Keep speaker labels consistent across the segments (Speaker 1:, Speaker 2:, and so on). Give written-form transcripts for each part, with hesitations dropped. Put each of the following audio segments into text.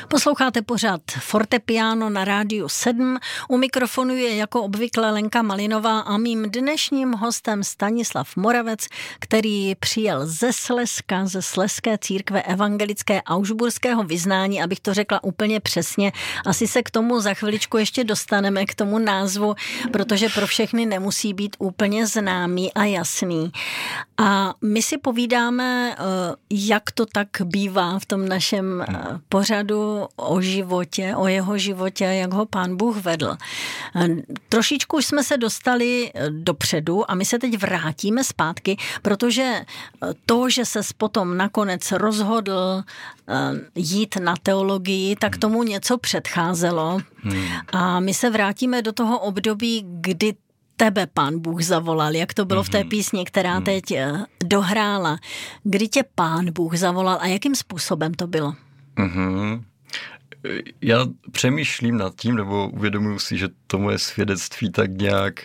Speaker 1: Posloucháte pořád Fortepiano na Rádiu 7. U mikrofonu je jako obvykle Lenka Malinová a mým dnešním hostem Stanislav Moravec, který přijel ze Slezska, ze Slezské církve evangelické augsburského vyznání, abych to řekla úplně přesně. Asi se k tomu za chviličku ještě dostaneme, k tomu názvu, protože pro všechny nemusí být úplně známý a jasný. A my si povídáme, jak to tak bývá v tom našem pořadu o životě, o jeho životě, jak ho Pán Bůh vedl. Trošičku už jsme se dostali dopředu a my se teď vrátíme zpátky, protože to, že ses potom nakonec rozhodl jít na teologii, tak tomu něco předcházelo. A my se vrátíme do toho období, kdy tebe Pán Bůh zavolal, jak to bylo v té písni, která teď dohrála. Kdy tě Pán Bůh zavolal a jakým způsobem to bylo?
Speaker 2: Já přemýšlím nad tím, nebo uvědomuji si, že to moje svědectví tak nějak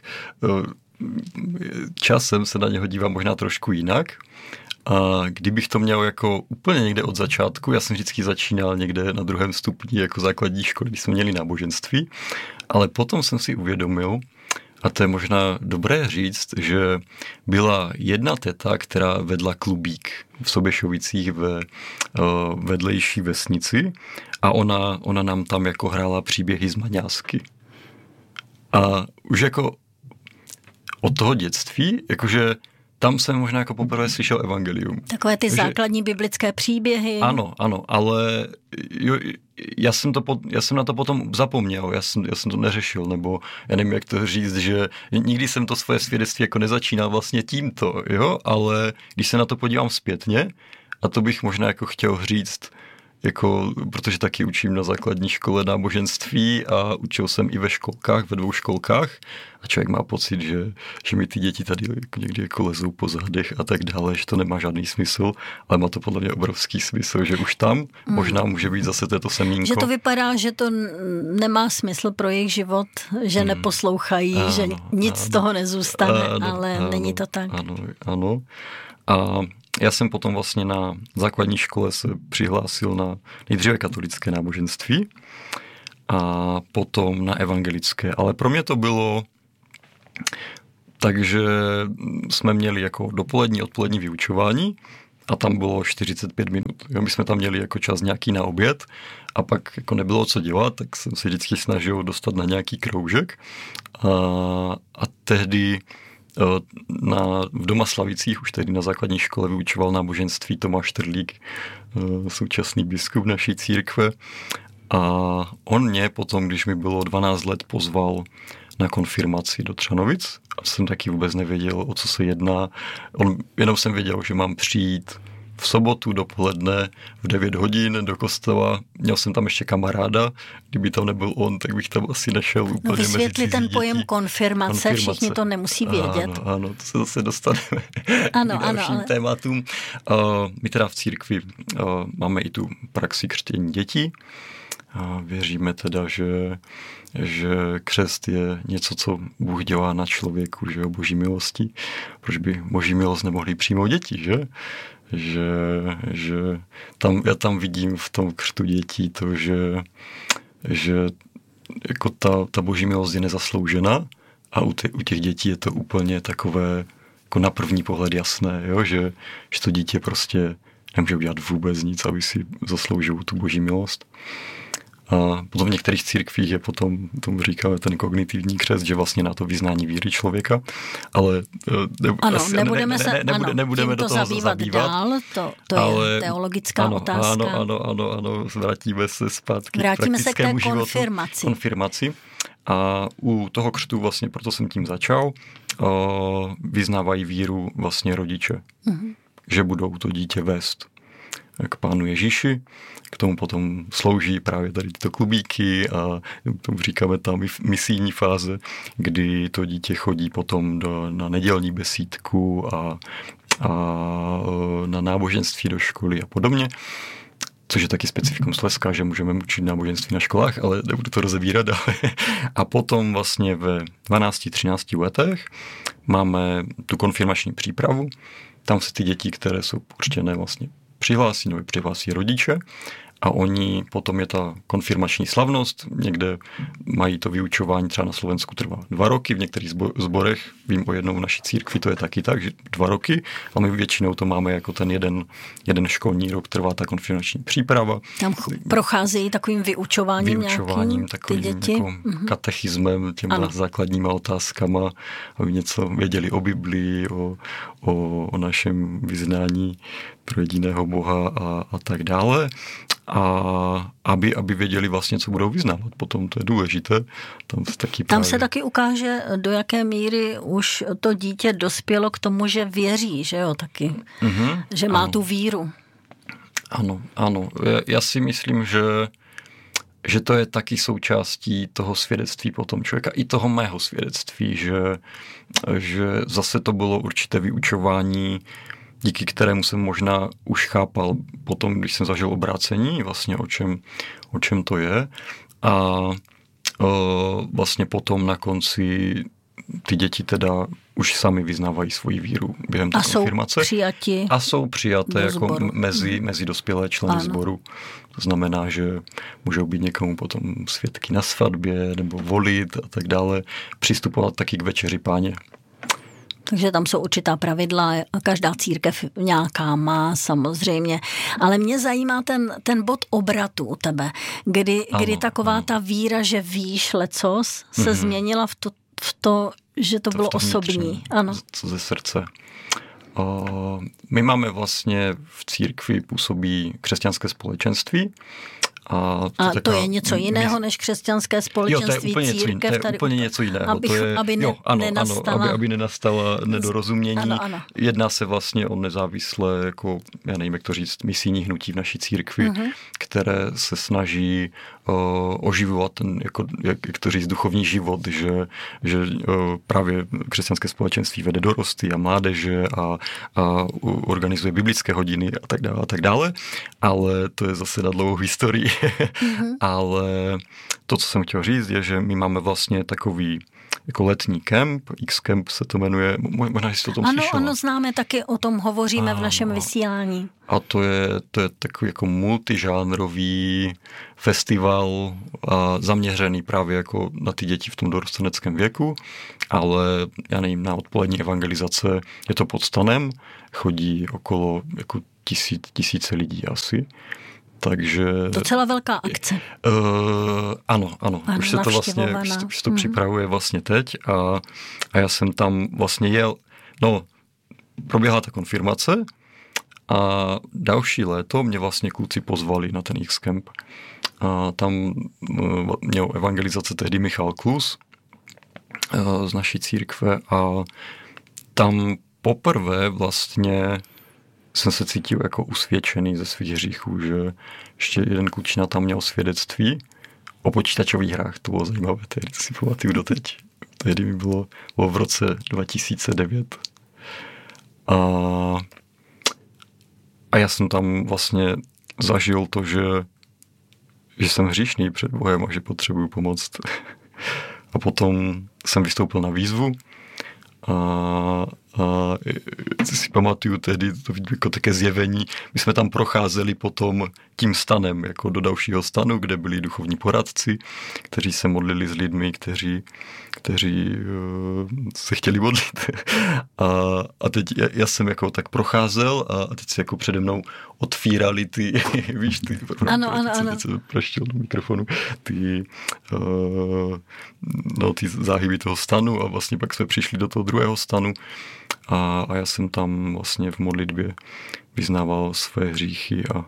Speaker 2: časem se na něho dívám možná trošku jinak. A kdybych to měl jako úplně někde od začátku, já jsem vždycky začínal někde na 2. stupni jako základní školy, když jsme měli náboženství, ale potom jsem si uvědomil, a to je možná dobré říct, že byla jedna teta, která vedla klubík v Soběšovicích ve vedlejší vesnici a ona nám tam jako hrála příběhy z Maňásky. A už jako od toho dětství, jakože tam jsem možná jako poprvé slyšel evangelium.
Speaker 1: Takové ty základní biblické příběhy.
Speaker 2: Ano, ale já jsem na to potom zapomněl, já jsem to neřešil, nebo já nevím, jak to říct, že nikdy jsem to svoje svědectví jako nezačínal vlastně tímto, jo, ale když se na to podívám zpětně, a to bych možná jako chtěl říct, jako, protože taky učím na základní škole náboženství a učil jsem i ve školkách, ve 2 školkách a člověk má pocit, že mi ty děti tady někdy jako lezou po zádech a tak dále, že to nemá žádný smysl, ale má to podle mě obrovský smysl, že už tam možná může být zase této semínko.
Speaker 1: Že to vypadá, že to nemá smysl pro jejich život, že neposlouchají, že nic z toho nezůstane, ale není to tak.
Speaker 2: Ano. A já jsem potom vlastně na základní škole se přihlásil na nejdříve katolické náboženství a potom na evangelické. Ale pro mě to bylo tak, že jsme měli jako dopolední, odpolední vyučování a tam bylo 45 minut. My jsme tam měli jako čas nějaký na oběd a pak jako nebylo co dělat, tak jsem se vždycky snažil dostat na nějaký kroužek a tehdy v Domaslavicích už tedy na základní škole vyučoval náboženství Tomáš Trlík, současný biskup naší církve. A on mě potom, když mi bylo 12 let, pozval na konfirmaci do Třanovic. A jsem taky vůbec nevěděl, o co se jedná. Jenom jsem věděl, že mám přijít v sobotu dopoledne v 9 hodin do kostela. Měl jsem tam ještě kamaráda. Kdyby tam nebyl on, tak bych tam asi nešel úplně mezi
Speaker 1: vysvětli ten pojem konfirmace, všichni to nemusí vědět.
Speaker 2: Ano, to se zase dostaneme k dalším tématům. My teda v církvi máme i tu praxi křtění dětí. Věříme teda, že křest je něco, co Bůh dělá na člověku, že o boží milosti. Proč by boží milost nemohli přijmout děti, že? Že já tam vidím v tom křtu dětí to, že jako ta boží milost je nezasloužená a u těch dětí je to úplně takové jako na první pohled jasné, jo? Že to dítě prostě nemůže udělat vůbec nic, aby si zasloužil tu boží milost. A potom v některých církvích je potom, tomu říkáme ten kognitivní křest, že vlastně na to vyznání víry člověka, ale nebudeme do toho zabývat
Speaker 1: dál, to je teologická otázka.
Speaker 2: Ano, vrátíme se zpátky k praktickému životu. Konfirmaci. A u toho křtu vlastně, proto jsem tím začal, vyznávají víru vlastně rodiče, že budou to dítě vést k Pánu Ježíši. K tomu potom slouží právě tady tyto klubíky a tomu říkáme tam misijní fáze, kdy to dítě chodí potom na nedělní besídku a na náboženství do školy a podobně. Což je taky specifikum Slezska, že můžeme učit náboženství na školách, ale nebudu to rozebírat. A potom vlastně ve 12-13 letech máme tu konfirmační přípravu. Tam se ty děti, které jsou určené vlastně přihlásí rodiče a oni, potom je ta konfirmační slavnost, někde mají to vyučování, třeba na Slovensku trvá 2 roky, v některých sborech, vím o jednou v naší církvi, to je taky tak, že 2 roky, a my většinou to máme jako ten jeden školní rok, trvá ta konfirmační příprava.
Speaker 1: Tam procházejí takovým vyučováním
Speaker 2: takovým
Speaker 1: ty děti?
Speaker 2: Jako katechismem, těma základníma otázkama, aby něco věděli o Biblii, o našem vyznání pro jediného Boha a tak dále. A aby věděli vlastně, co budou vyznávat. Potom to je důležité. Tam
Speaker 1: se taky ukáže, do jaké míry už to dítě dospělo k tomu, že věří, že jo, taky. Že má tu víru.
Speaker 2: Ano. Já si myslím, že to je taky součástí toho svědectví potom člověka, i toho mého svědectví, že zase to bylo určité vyučování, díky kterému jsem možná už chápal potom, když jsem zažil obrácení, vlastně o čem to je. A vlastně potom na konci ty děti teda už sami vyznávají svoji víru během té konfirmace.
Speaker 1: A
Speaker 2: jsou přijaté jako mezi dospělé členy sboru. To znamená, že můžou být někomu potom svědky na svatbě nebo volit a tak dále. Přistupovat taky k večeři Páně.
Speaker 1: Takže tam jsou určitá pravidla a každá církev nějaká má samozřejmě. Ale mě zajímá ten bod obratu u tebe, kdy taková ta víra, že víš lecos, se změnila v to, že to bylo osobní. Ano.
Speaker 2: Ze srdce. My máme vlastně v církvi působí křesťanské společenství. A
Speaker 1: to je něco jiného než křesťanské společenství,
Speaker 2: církev. To je úplně něco jiného. Aby nenastala nedorozumění.
Speaker 1: Ano.
Speaker 2: Jedná se vlastně o nezávislé, jako, já nevím, jak to říct, misijní hnutí v naší církvi, které se snaží oživovat ten, jako, jak to říct, duchovní život, že právě křesťanské společenství vede dorosty a mládeže a organizuje biblické hodiny a tak dále, ale to je zase na dlouhou historii. Ale to, co jsem chtěl říct, je, že my máme vlastně takový jako letní kemp, X-Camp se to jmenuje, možná jsi to o tom slyšela.
Speaker 1: Ano, známe, taky o tom hovoříme v našem vysílání.
Speaker 2: A to je takový jako multižánrový festival zaměřený právě jako na ty děti v tom dorosteneckém věku, ale já nevím, na odpolední evangelizace je to pod stanem, chodí okolo jako tisíce lidí asi. Takže...
Speaker 1: Docela velká akce.
Speaker 2: Ano. Už se to vlastně už to připravuje vlastně teď a já jsem tam vlastně jel. Proběhla ta konfirmace a další léto mě vlastně kluci pozvali na ten X-Camp. A tam měl evangelizace tehdy Michal Klus z naší církve a tam poprvé vlastně jsem se cítil jako usvědčený ze svých hříchů, že ještě jeden klučina tam měl svědectví o počítačových hrách, to bylo zajímavé, to si pamatuju doteď. Tehdy mi bylo v roce 2009. A já jsem tam vlastně zažil to, že jsem hříšný před Bohem a že potřebuju pomoct. A potom jsem vystoupil na výzvu a si pamatuju tehdy, to vidím jako také zjevení, my jsme tam procházeli potom tím stanem, jako do dalšího stanu, kde byli duchovní poradci, kteří se modlili s lidmi, kteří se chtěli modlit. A teď já jsem jako tak procházel a teď se jako přede mnou otvírali ty, víš, ty praštil do mikrofonu, ty záhyby toho stanu a vlastně pak jsme přišli do toho druhého stanu a já jsem tam vlastně v modlitbě vyznával své hříchy a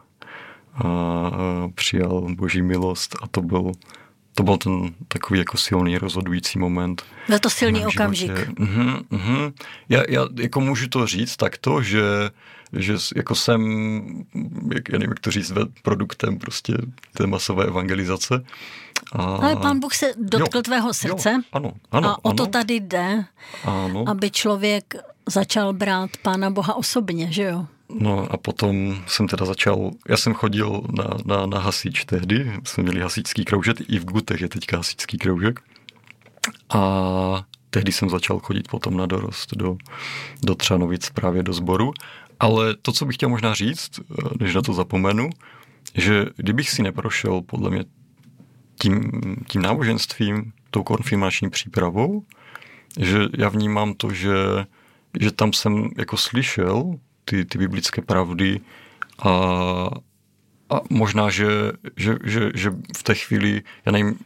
Speaker 2: přijal Boží milost a to byl ten takový jako silný rozhodující moment.
Speaker 1: Byl to silný okamžik.
Speaker 2: Já jako můžu to říct takto, že jako jsem, já nevím, jak to říct, produktem prostě té masové evangelizace.
Speaker 1: Ale Pán Bůh se dotkl tvého srdce a o to tady jde, aby člověk začal brát Pána Boha osobně, že jo?
Speaker 2: No a potom jsem teda já jsem chodil na hasič tehdy, jsme měli hasičský kroužek, i v Gutech je teďka hasičský kroužek. A tehdy jsem začal chodit potom na dorost do Třanovic právě do sboru. Ale to, co bych chtěl možná říct, než na to zapomenu, že kdybych si neprošel podle mě tím náboženstvím, tou konfirmační přípravou, že já vnímám to, že tam jsem jako slyšel ty biblické pravdy a možná, že v té chvíli, já nevím,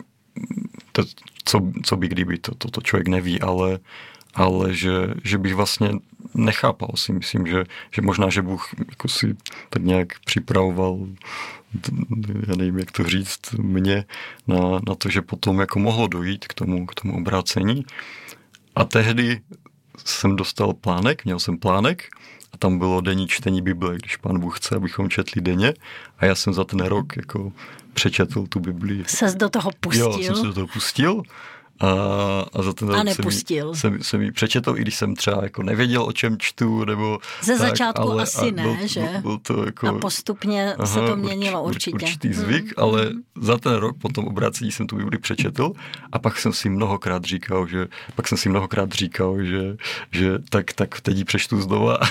Speaker 2: co by kdyby, to člověk neví, ale že bych vlastně nechápal, si myslím, že možná, že Bůh jako si tak nějak připravoval, já nevím, jak to říct, mě na to, že potom jako mohlo dojít k tomu obrácení. A tehdy jsem dostal měl jsem plánek a tam bylo denní čtení Bible, když Pán Bůh chce, abychom četli denně, a já jsem za ten rok jako přečetl tu Biblii.
Speaker 1: Ses do toho pustil?
Speaker 2: Jo, jsem se do toho pustil. A za ten rok jsem ji přečetl, i když jsem třeba jako nevěděl, o čem čtu, nebo
Speaker 1: ze začátku asi ne, že?
Speaker 2: Byl to jako,
Speaker 1: a postupně se to měnilo určitě.
Speaker 2: Určitý zvyk, ale za ten rok po tom obrácení jsem tu Bibli přečetl a pak jsem si mnohokrát říkal, že tak teď ji přečtu znova a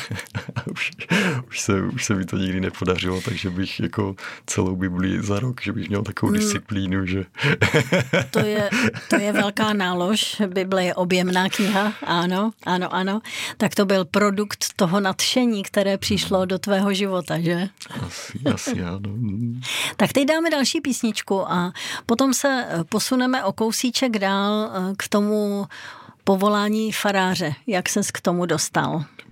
Speaker 2: už se mi to nikdy nepodařilo, takže bych jako celou Bibli za rok, že bych měl takovou disciplínu, že...
Speaker 1: To je velká nálož, Bible je objemná kniha, ano. Tak to byl produkt toho nadšení, které přišlo do tvého života, že?
Speaker 2: Asi ano.
Speaker 1: Tak teď dáme další písničku a potom se posuneme o kousíček dál k tomu povolání faráře. Jak ses k tomu dostal?